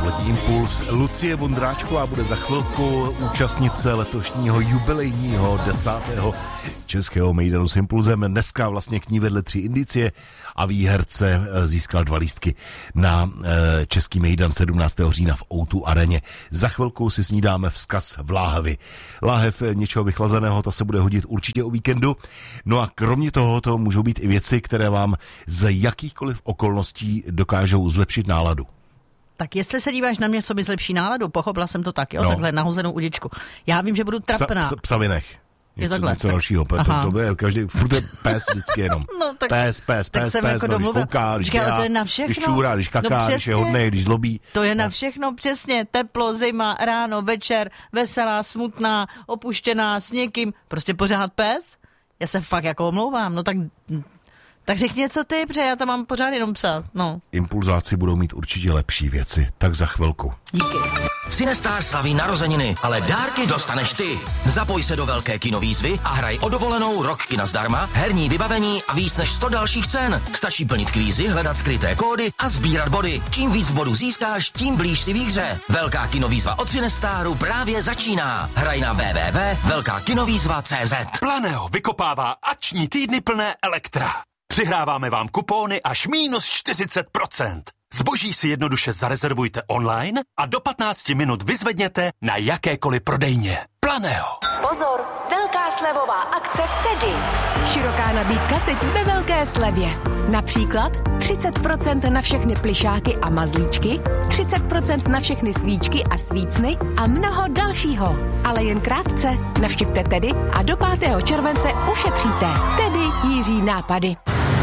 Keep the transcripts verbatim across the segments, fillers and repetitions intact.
Letní impuls. Lucie Vondráčková bude za chvilku účastnice letošního jubilejního desátého českého mejdanu s impulzem. Dneska vlastně k ní vedle tři indicie a výherce získal dva lístky na český mejdan sedmnáctého října v ó dva areně. Za chvilku si snídáme vzkaz v láhevi. Láhev něčeho vychlazeného, to se bude hodit určitě o víkendu. No a kromě toho to můžou být i věci, které vám z jakýchkoliv okolností dokážou zlepšit náladu. Tak jestli se díváš na mě, co mi zlepší náladu, pochopila jsem to tak, jo, no. Takhle nahozenou udičku. Já vím, že budu trapná. Psa, psa vynech. Něco, takhle, něco tak, dalšího. To, to je každý, furt je pes vždycky jenom. No, tak, pes, pes, tak pes, jsem pes, jako no, když domluvil. kouká, když Říká, dělá, to je na všechno. Když čůrá, když kaká, no, když je hodnej, když zlobí. To je na všechno, přesně. Teplo, zima, ráno, večer, veselá, smutná, opuštěná, s někým. Prostě pořád pes? Já se fakt jako omlouvám, no tak... Tak řekni něco ty, protože já tam mám pořád jenom psa, no. Impulzáci budou mít určitě lepší věci, tak za chvilku. Díky. Cinestar slaví narozeniny, ale dárky dostaneš ty. Zapoj se do velké kinovýzvy a hraj o dovolenou rok kina zdarma, herní vybavení a víc než sto dalších cen. Stačí plnit kvízy, hledat skryté kódy a sbírat body. Čím víc bodů získáš, tím blíž si výhře. Velká kinovýzva od Cinestaru právě začíná. Hraj na w w w tečka velká kinovýzva tečka c z. Planeo vykopává akční týdny plné elektra. Přihráváme vám kupóny až mínus čtyřicet procent. Zboží si jednoduše zarezervujte online a do patnácti minut vyzvedněte na jakékoliv prodejně. Planeo. Pozor, velká slevová akce v Tedy. Široká nabídka teď ve velké slevě. Například třicet procent na všechny plyšáky a mazlíčky, třicet procent na všechny svíčky a svícny a mnoho dalšího. Ale jen krátce. Navštivte Tedy a do pátého července ušetříte. Tedy Jiří nápady.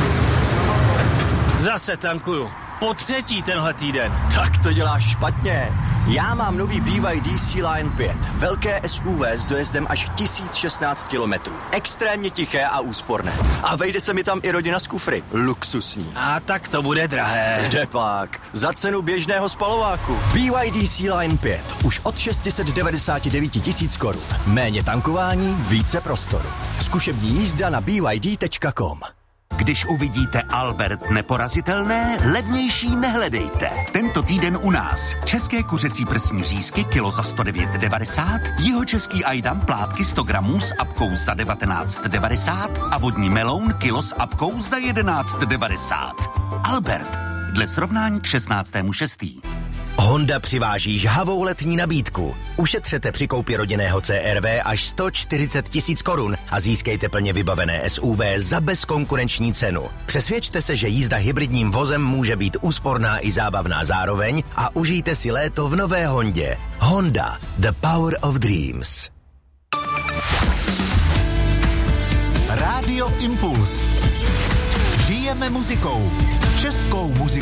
Zase tankuju. Po třetí tenhle týden. Tak to děláš špatně. Já mám nový B Y D C-Line pět. Velké S U V s dojezdem až tisíc šestnáct kilometrů. Extrémně tiché a úsporné. A vejde se mi tam i rodina z kufry. Luxusní. A tak to bude drahé. Kdepak. Za cenu běžného spalováku. B Y D C-Line pět. Už od šest set devadesát devět tisíc korun. Méně tankování, více prostoru. Zkušební jízda na b y d tečka com. Když uvidíte Albert neporazitelné, levnější nehledejte. Tento týden u nás. České kuřecí prsní řízky kilo za sto devět devadesát, jihočeský ajdam plátky sto gramů s apkou za devatenáct devadesát a vodní meloun kilo s apkou za jedenáct devadesát. Albert. Dle srovnání k šestnáctému šestý Honda přiváží žhavou letní nabídku. Ušetřete při koupi rodinného C R V až sto čtyřicet tisíc korun a získejte plně vybavené S U V za bezkonkurenční cenu. Přesvědčte se, že jízda hybridním vozem může být úsporná i zábavná zároveň a užijte si léto v nové Hondě. Honda. The Power of Dreams. Rádio Impuls. Žijeme muzikou. Českou muzikou.